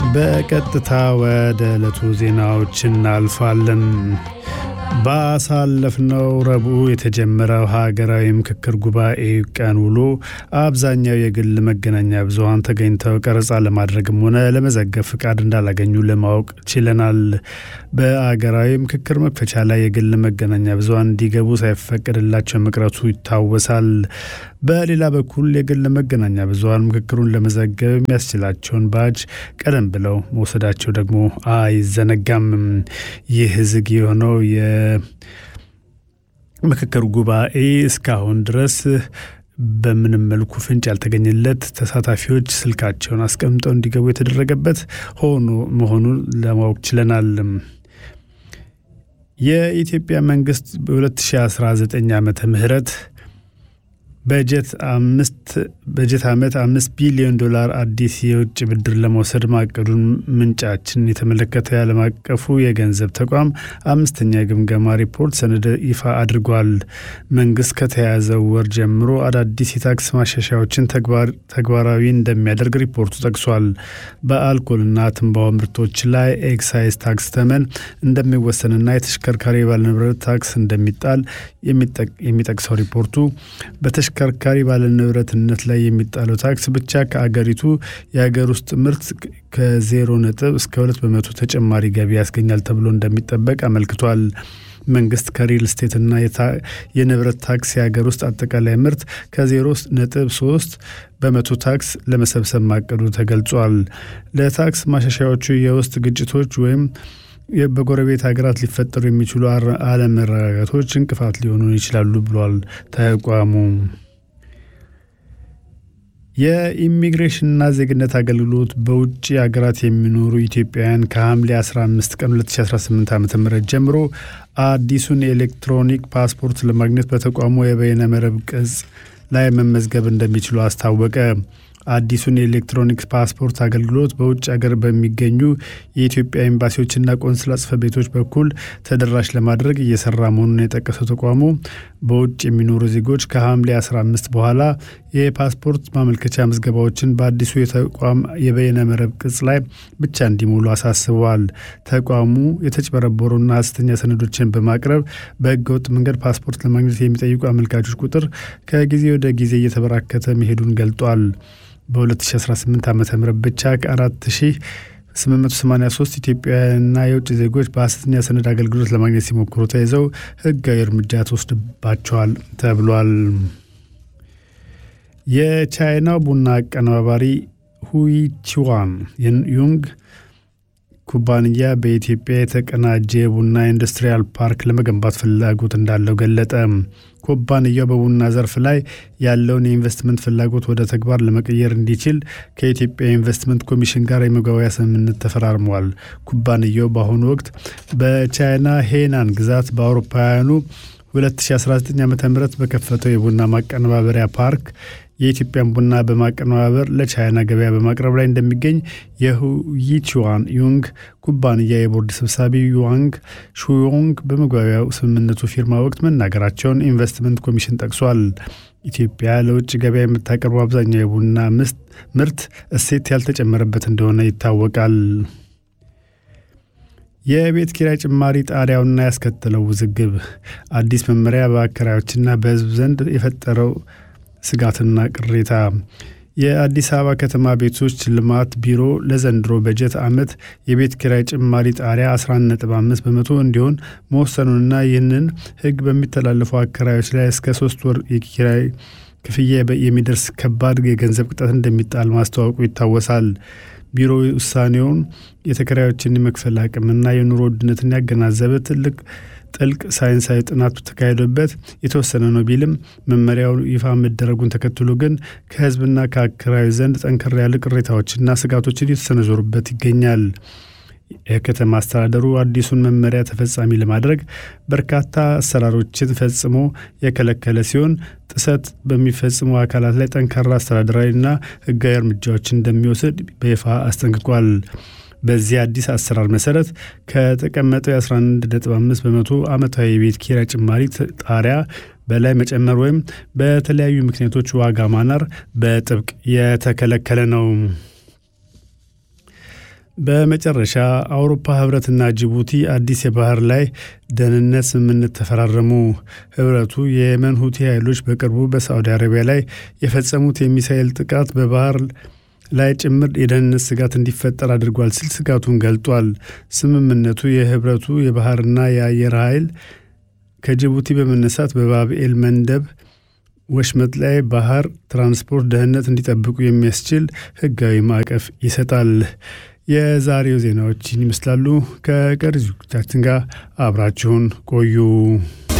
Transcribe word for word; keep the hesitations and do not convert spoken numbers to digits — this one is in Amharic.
በቀጥታ ወደ ዕለቱ ዜናዎች እናልፋለን። ባሳለፍነው ረቡዕ የተጀመረው ሀገራዊ ምክክር ጉባኤ ቀን ውሎ አብዛኛው የግል መገናኛ ብዙሃን ተገኝተው ቀረጻ ለማድረግም ሆነ ለመዘገብ ፍቃድ እንዳላገኙ ለማወቅ ችለናል። በሀገራዊ ምክክር መክፈቻ ላይ የግል መገናኛ ብዙሃን እንዲገቡ ሳይፈቀድላቸው መቅረቱ ይታወሳል። በሌላ በኩል የግል መገናኛ ብዙሃን ምክክሩን ለመዘገብ የሚያስችላቸውን ባጅ ቀደም ብለው መውሰዳቸው ደግሞ አይዘነጋም። ይህ ዝግ የሆነው የምክክር ጉባኤ እስካሁን ድረስ በምንም መልኩ ፍንጭ ያልተገኘለት ተሳታፊዎች ስልካቸውን አስቀምጠው እንዲገቡ የተደረገበት ሆኖ መሆኑን ለማወቅ ችለናል። የኢትዮጵያ መንግስት በ2019 ዓመተ ምህረት በጀት አምስት በጀት ዓመት አምስት ቢሊዮን ዶላር አዲስ የውጭ ብድር ለመውሰድ ማቀዱን ምንጫችን የተመለከተ የዓለም አቀፉ የገንዘብ ተቋም አምስተኛ የግምገማ ሪፖርት ሰነድ ይፋ አድርጓል። መንግስት ከተያዘው ወር ጀምሮ አዳዲስ የታክስ ማሻሻያዎችን ተግባራዊ እንደሚያደርግ ሪፖርቱ ጠቅሷል። በአልኮልና ትንባሆ ምርቶች ላይ ኤክሳይዝ ታክስ ተመን እንደሚወሰንና የተሽከርካሪ ባለንብረት ታክስ እንደሚጣል የሚጠቅሰው ሪፖርቱ በተሽከርካሪ ባለንብረትነት ላይ የሚጣለው ታክስ ብቻ ከአገሪቱ የሀገር ውስጥ ምርት ከዜሮ ነጥብ እስከ ሁለት በመቶ ተጨማሪ ገቢ ያስገኛል ተብሎ እንደሚጠበቅ አመልክቷል። መንግስት ከሪል ስቴትና የንብረት ታክስ የሀገር ውስጥ አጠቃላይ ምርት ከዜሮ ነጥብ ሶስት በመቶ ታክስ ለመሰብሰብ ማቀዱ ተገልጿል። ለታክስ ማሻሻያዎቹ የውስጥ ግጭቶች ወይም በጎረቤት ሀገራት ሊፈጠሩ የሚችሉ አለመረጋጋቶች እንቅፋት ሊሆኑ ይችላሉ ብሏል ተቋሙ። የኢሚግሬሽንና ዜግነት አገልግሎት በውጭ ሀገራት የሚኖሩ ኢትዮጵያውያን ከሐምሌ አስራ አምስት ቀን ሁለት ሺህ አስራ ስምንት ዓመተ ምህረት ጀምሮ አዲሱን የኤሌክትሮኒክ ፓስፖርት ለማግኘት በተቋሙ የበይነ መረብ ቅጽ ላይ መመዝገብ እንደሚችሉ አስታወቀ። አዲሱን የኤሌክትሮኒክስ ፓስፖርት አገልግሎት በውጭ ሀገር በሚገኙ የኢትዮጵያ ኤምባሲዎችና ቆንስላ ጽሕፈት ቤቶች በኩል ተደራሽ ለማድረግ እየሰራ መሆኑን የጠቀሰው ተቋሙ በውጭ የሚኖሩ ዜጎች ከሐምሌ አስራ አምስት በኋላ የፓስፖርት ማመልከቻ ምዝገባዎችን በአዲሱ የተቋም የበይነ መረብ ቅጽ ላይ ብቻ እንዲሞሉ አሳስበዋል። ተቋሙ የተጭበረበሩና ሐሰተኛ ሰነዶችን በማቅረብ በሕገወጥ መንገድ ፓስፖርት ለማግኘት የሚጠይቁ አመልካቾች ቁጥር ከጊዜ ወደ ጊዜ እየተበራከተ መሄዱን ገልጧል። በ2018 ዓመተ ምህረት ብቻ ከአራት ሺህ ስምንት መቶ ሰማንያ ሶስት ኢትዮጵያውያንና የውጭ ዜጎች በሐሰተኛ ሰነድ አገልግሎት ለማግኘት ሲሞክሩ ተይዘው ሕጋዊ እርምጃ ተወስዶባቸዋል ተብሏል። የቻይናው ቡና አቀነባባሪ ሁይቺዋን ዩንግ ኩባንያ በኢትዮጵያ የተቀናጀ የቡና ኢንዱስትሪያል ፓርክ ለመገንባት ፍላጎት እንዳለው ገለጠ። ኩባንያው በቡና ዘርፍ ላይ ያለውን የኢንቨስትመንት ፍላጎት ወደ ተግባር ለመቀየር እንዲችል ከኢትዮጵያ ኢንቨስትመንት ኮሚሽን ጋር የመግባቢያ ስምምነት ተፈራርመዋል። ኩባንያው በአሁኑ ወቅት በቻይና ሄናን ግዛት በአውሮፓውያኑ ሁለት ሺህ አስራ ዘጠኝ ዓመተ ምህረት በከፈተው የቡና ማቀነባበሪያ ፓርክ የኢትዮጵያን ቡና በማቀነባበር ለቻይና ገበያ በማቅረብ ላይ እንደሚገኝ የሁይቺዋን ዩንግ ኩባንያ የቦርድ ሰብሳቢ ዩዋንግ ሹዮንግ በመግባቢያው ስምምነቱ ፊርማ ወቅት መናገራቸውን ኢንቨስትመንት ኮሚሽን ጠቅሷል። ኢትዮጵያ ለውጭ ገበያ የምታቀርበው አብዛኛው የቡና ምርት እሴት ያልተጨመረበት እንደሆነ ይታወቃል። የቤት ኪራይ ጭማሪ ጣሪያውና ያስከተለው ውዝግብ አዲስ መመሪያ በአከራዮችና በሕዝብ ዘንድ የፈጠረው ስጋትና ቅሬታ። የአዲስ አበባ ከተማ ቤቶች ልማት ቢሮ ለዘንድሮ በጀት ዓመት የቤት ኪራይ ጭማሪ ጣሪያ አስራ አንድ ነጥብ አምስት በመቶ እንዲሆን መወሰኑንና ይህንን ሕግ በሚተላለፉ አከራዮች ላይ እስከ ሶስት ወር የኪራይ ክፍያ የሚደርስ ከባድ የገንዘብ ቅጣት እንደሚጣል ማስታወቁ ይታወሳል። ቢሮ ውሳኔውን የተከራዮችን የመክፈል አቅምና የኑሮ ውድነትን ያገናዘበ ትልቅ ጥልቅ ሳይንሳዊ ጥናት ተካሂዶበት የተወሰነ ነው ቢልም መመሪያው ይፋ መደረጉን ተከትሎ ግን ከህዝብና ከአከራዩ ዘንድ ጠንከር ያለ ቅሬታዎችና ስጋቶችን እየተሰነዘሩበት ይገኛል። የከተማ አስተዳደሩ አዲሱን መመሪያ ተፈጻሚ ለማድረግ በርካታ አሰራሮችን ፈጽሞ የከለከለ ሲሆን ጥሰት በሚፈጽሙ አካላት ላይ ጠንካራ አስተዳደራዊና ህጋዊ እርምጃዎችን እንደሚወስድ በይፋ አስጠንቅቋል። በዚህ አዲስ አሰራር መሰረት ከተቀመጠው የ አስራ አንድ ነጥብ አምስት በመቶ ዓመታዊ የቤት ኪራይ ጭማሪ ጣሪያ በላይ መጨመር ወይም በተለያዩ ምክንያቶች ዋጋ ማናር በጥብቅ የተከለከለ ነው። በመጨረሻ አውሮፓ ህብረትና ጅቡቲ አዲስ የባህር ላይ ደህንነት ስምምነት ተፈራረሙ። ህብረቱ የየመን ሁቲ ኃይሎች በቅርቡ በሳዑዲ አረቢያ ላይ የፈጸሙት የሚሳኤል ጥቃት በባህር ላይ ጭምር የደህንነት ስጋት እንዲፈጠር አድርጓል ሲል ስጋቱን ገልጧል። ስምምነቱ የህብረቱ የባህርና የአየር ኃይል ከጅቡቲ በመነሳት በባብኤል መንደብ ወሽመጥ ላይ ባህር ትራንስፖርት ደህንነት እንዲጠብቁ የሚያስችል ህጋዊ ማዕቀፍ ይሰጣል። የዛሬው ዜናዎች ይመስላሉ። ከቀሪ ዝግጅቶቻችን ጋር አብራችሁን ቆዩ።